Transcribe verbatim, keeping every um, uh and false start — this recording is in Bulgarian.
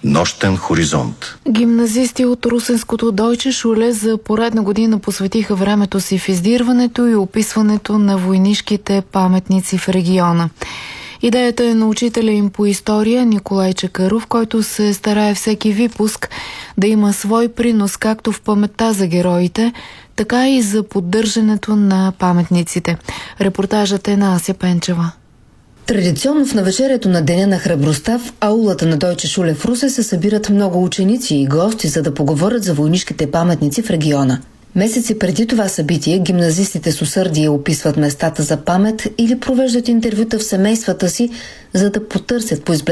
Нощен хоризонт. Гимназисти от Русенското Дойче Шуле за поредна година посветиха времето си в издирването и описването на войнишките паметници в региона. Идеята е на учителя им по история Николай Чакъров, който се старае всеки випуск да има свой принос както в паметта за героите, така и за поддържането на паметниците. Репортажът е на Ася Пенчева. Традиционно в навечерието на Деня на храбростта в аулата на Дойче Шуле в Русе се събират много ученици и гости, за да поговорят за войнишките паметници в региона. Месеци преди това събитие гимназистите с усърдие описват местата за памет или провеждат интервюта в семействата си, за да потърсят по избледналите